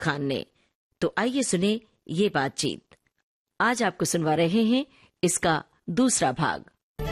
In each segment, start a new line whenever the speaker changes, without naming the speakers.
खान ने। तो आइए सुने ये बातचीत। आज आपको सुनवा रहे हैं इसका दूसरा भाग।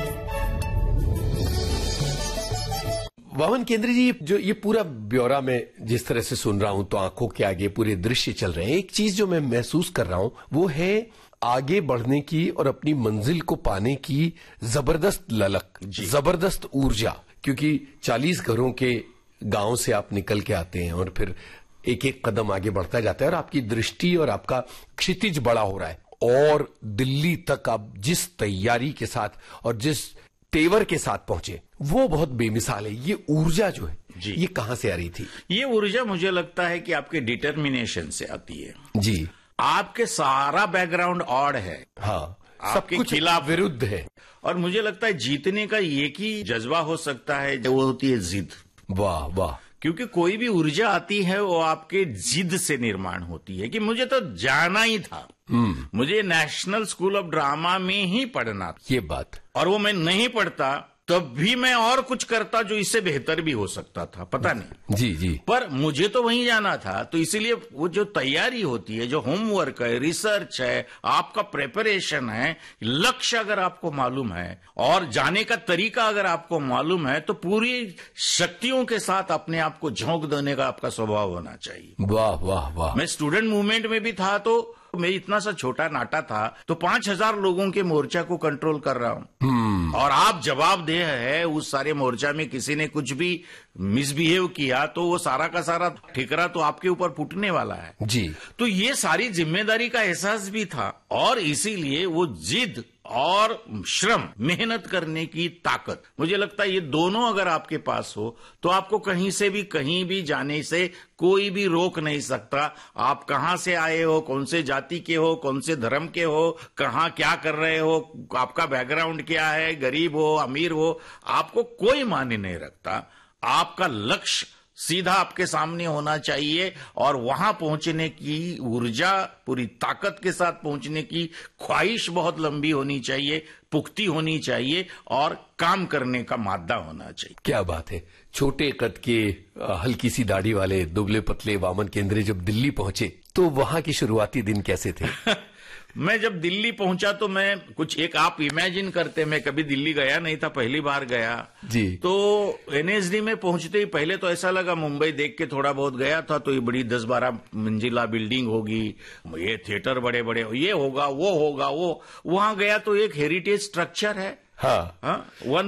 वामन केंद्रे जी, जो ये पूरा ब्यौरा मैं जिस तरह से सुन रहा हूं तो आंखों के आगे पूरे दृश्य चल रहे हैं। एक चीज जो मैं महसूस कर रहा हूं वो है आगे बढ़ने की और अपनी मंजिल को पाने की जबरदस्त ललक, जबरदस्त ऊर्जा। क्योंकि 40 घरों के गांव से आप निकल के आते हैं और फिर एक एक कदम आगे बढ़ता जाता है और आपकी दृष्टि और आपका क्षितिज बड़ा हो रहा है और दिल्ली तक आप जिस तैयारी के साथ और जिस तेवर के साथ पहुंचे वो बहुत बेमिसाल है। ये ऊर्जा जो है ये कहां से आ रही थी?
ये ऊर्जा मुझे लगता है कि आपके डिटर्मिनेशन से आती है
जी।
आपके सारा बैकग्राउंड ऑड है,
हाँ,
सब कुछ खिलाफ
विरुद्ध है
और मुझे लगता है जीतने का एक ही जज्बा हो सकता है, वो होती है जिद।
वाह वाह।
क्योंकि कोई भी ऊर्जा आती है वो आपके जिद से निर्माण होती है कि मुझे तो जाना ही था, मुझे नेशनल स्कूल ऑफ ड्रामा में ही पढ़ना था।
ये बात,
और वो मैं नहीं पढ़ता तब भी मैं और कुछ करता जो इससे बेहतर भी हो सकता था, पता नहीं।
जी जी।
पर मुझे तो वहीं जाना था, तो इसीलिए वो जो तैयारी होती है, जो होमवर्क है, रिसर्च है, आपका प्रिपरेशन है, लक्ष्य अगर आपको मालूम है और जाने का तरीका अगर आपको मालूम है तो पूरी शक्तियों के साथ अपने आप को झोंक देने का आपका स्वभाव होना चाहिए।
वाह वाह वाह।
मैं स्टूडेंट मूवमेंट में भी था तो मैं इतना सा छोटा नाटा था तो 5000 लोगों के मोर्चा को कंट्रोल कर रहा हूं और आप जवाबदेह है। उस सारे मोर्चा में किसी ने कुछ भी मिसबिहेव किया तो वो सारा का सारा ठिकरा तो आपके ऊपर फूटने वाला है
जी।
तो ये सारी जिम्मेदारी का एहसास भी था और इसीलिए वो जिद और श्रम, मेहनत करने की ताकत, मुझे लगता है ये दोनों अगर आपके पास हो तो आपको कहीं से भी कहीं भी जाने से कोई भी रोक नहीं सकता। आप कहां से आए हो, कौन से जाति के हो, कौन से धर्म के हो, कहां क्या कर रहे हो, आपका बैकग्राउंड क्या है, गरीब हो अमीर हो, आपको कोई मायने नहीं रखता। आपका लक्ष्य सीधा आपके सामने होना चाहिए और वहां पहुंचने की ऊर्जा, पूरी ताकत के साथ पहुंचने की ख्वाहिश बहुत लंबी होनी चाहिए, पुख्ती होनी चाहिए और काम करने का मादा होना चाहिए।
क्या बात है। छोटे कद के हल्की सी दाढ़ी वाले दुबले पतले वामन केंद्रे जब दिल्ली पहुंचे तो वहां के शुरुआती दिन कैसे थे?
मैं जब दिल्ली पहुंचा तो मैं कुछ एक आप इमेजिन करते, मैं कभी दिल्ली गया नहीं था, पहली बार गया
जी। तो
एनएसडी में पहुंचते ही पहले तो ऐसा लगा, मुंबई देख के थोड़ा बहुत गया था तो ये बड़ी 10-12 मंजिला बिल्डिंग होगी, ये थिएटर बड़े बड़े, ये होगा वो होगा वो। वहां गया तो एक हेरिटेज स्ट्रक्चर है, हाँ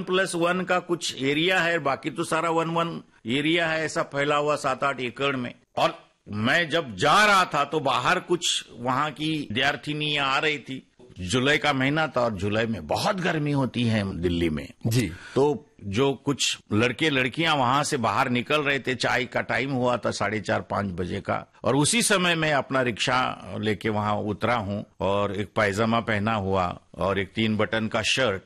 1+1 का कुछ एरिया है, बाकी तो सारा 1-1 एरिया है, ऐसा फैला हुआ 7-8 एकड़ में। और मैं जब जा रहा था तो बाहर कुछ वहां की विद्यार्थिनियां आ रही थी। जुलाई का महीना था और जुलाई में बहुत गर्मी होती है दिल्ली में
जी।
तो जो कुछ लड़के लड़कियां वहां से बाहर निकल रहे थे, चाय का टाइम हुआ था 4:30-5 बजे का, और उसी समय मैं अपना रिक्शा लेके वहां उतरा हूं और एक पायजामा पहना हुआ और एक 3 बटन का शर्ट।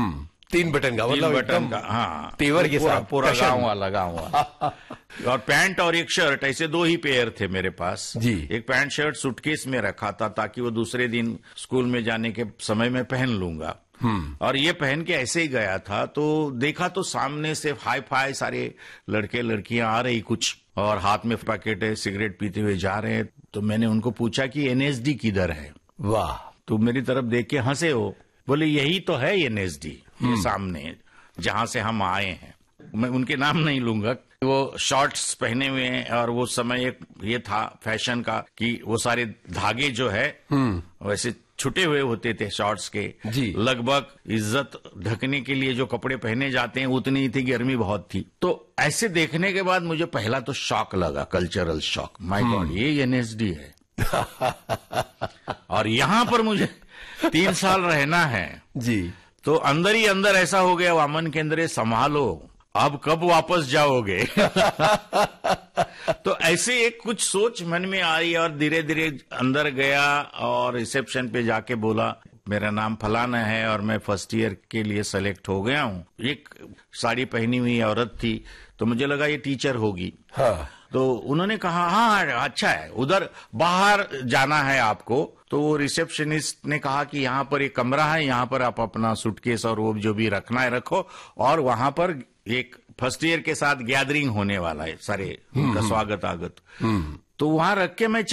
3 बटन का, मतलब
3 बटन का, हाँ,
तेवर के साथ
पूरा गाँव वाला गाँव वाला और पैंट और एक शर्ट, ऐसे 2 ही पेयर थे मेरे पास
जी।
एक पैंट शर्ट सूटकेस में रखा था ताकि वो दूसरे दिन स्कूल में जाने के समय में पहन लूंगा। और ये पहन के ऐसे ही गया था तो देखा तो सामने से हाई फाई सारे लड़के लड़कियां आ रही कुछ और हाथ में पैकेट है, सिगरेट पीते हुए जा रहे हैं। तो मैंने उनको पूछा कि एनएसडी किधर है?
वाह।
तो मेरी तरफ देख के हंसे हो, बोले यही तो है एनएसडी, ये सामने जहां से हम आए हैं। मैं उनके नाम नहीं लूंगा। वो शॉर्ट्स पहने हुए हैं और वो समय एक ये था फैशन का कि वो सारे धागे जो है वैसे छुटे हुए होते थे शॉर्ट्स के
जी।
लगभग इज्जत ढकने के लिए जो कपड़े पहने जाते हैं उतनी ही थी, गर्मी बहुत थी। तो ऐसे देखने के बाद मुझे पहला तो शॉक लगा, कल्चरल शॉक, माय गॉड ये एनएसडी है और यहां पर मुझे 3 साल रहना है
जी।
तो अंदर ही अंदर ऐसा हो गया, वामन केंद्रे संभालो, अब कब वापस जाओगे? तो ऐसे एक कुछ सोच मन में आई और धीरे धीरे अंदर गया और रिसेप्शन पे जाके बोला मेरा नाम फलाना है और मैं फर्स्ट ईयर के लिए सेलेक्ट हो गया हूँ। एक साड़ी पहनी हुई औरत थी तो मुझे लगा ये टीचर होगी।
हाँ।
तो उन्होंने कहा हाँ अच्छा है, उधर बाहर जाना है आपको। तो वो रिसेप्शनिस्ट ने कहा कि यहाँ पर एक कमरा है, यहाँ पर आप अपना सूटकेस और वो जो भी रखना है रखो, और वहां पर एक फर्स्ट ईयर के साथ गैदरिंग होने वाला है, सारे उनका स्वागत आगत। तो वहां रख के मैं